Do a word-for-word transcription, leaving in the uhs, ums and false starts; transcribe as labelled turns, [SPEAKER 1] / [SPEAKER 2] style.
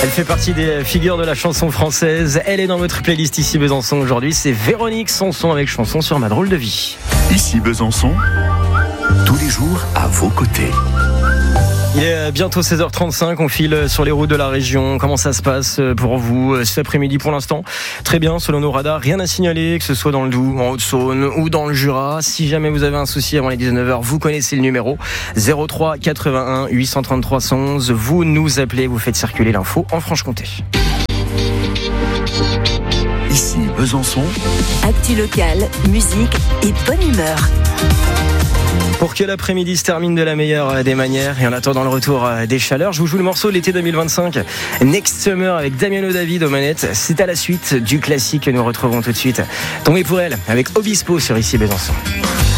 [SPEAKER 1] Elle fait partie des figures de la chanson française. Elle est dans votre playlist Ici Besançon aujourd'hui. C'est Véronique Sanson avec Chanson sur ma drôle de vie.
[SPEAKER 2] Ici Besançon, tous les jours à vos côtés.
[SPEAKER 1] Il est bientôt seize heures trente-cinq, on file sur les routes de la région. Comment ça se passe pour vous cet après-midi pour l'instant? Très bien, selon nos radars, rien à signaler, que ce soit dans le Doubs, en Haute-Saône ou dans le Jura. Si jamais vous avez un souci avant les dix-neuf heures, vous connaissez le numéro zéro trois quatre-vingt-un huit cent trente-trois cent onze. Vous nous appelez, vous faites circuler l'info en Franche-Comté.
[SPEAKER 2] Ici Besançon,
[SPEAKER 3] actu locale, musique et bonne humeur.
[SPEAKER 1] Pour que l'après-midi se termine de la meilleure des manières et en attendant le retour des chaleurs, je vous joue le morceau de l'été deux mille vingt-cinq, Next Summer avec Damiano David aux manettes. C'est à la suite du classique que nous retrouvons tout de suite. Tombé pour elle avec Obispo sur Ici Besançon.